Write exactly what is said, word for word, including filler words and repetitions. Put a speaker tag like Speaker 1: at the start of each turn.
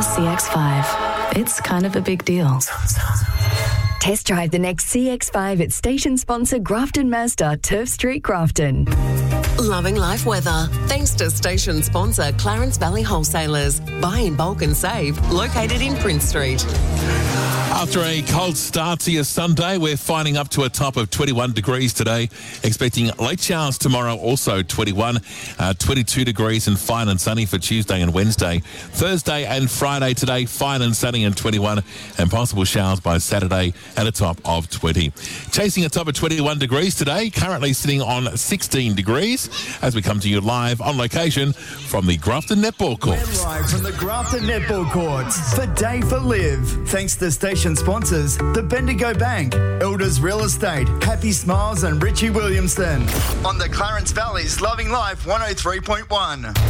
Speaker 1: C X five. It's kind of a big deal.
Speaker 2: Test drive the next C X five at station sponsor Grafton Mazda, Turf Street, Grafton.
Speaker 3: Loving life weather. Thanks to station sponsor Clarence Valley Wholesalers. Buy in bulk and save. Located in Prince Street.
Speaker 4: After a cold start to your Sunday, we're finding up to a top of twenty-one degrees today. Expecting late showers tomorrow, also twenty-one, uh, twenty-two degrees and fine and sunny for Tuesday and Wednesday. Thursday and Friday today, fine and sunny and twenty-one, and possible showers by Saturday at a top of twenty. Chasing a top of twenty-one degrees today, currently sitting on sixteen degrees as we come to you live on location from the Grafton Netball Court.
Speaker 5: We're live from the Grafton Netball Courts for Day for Live. Thanks to station sponsors, the Bendigo Bank, Elders Real Estate, Happy Smiles and Richie Williamson. On the Clarence Valley's Loving Life one oh three point one.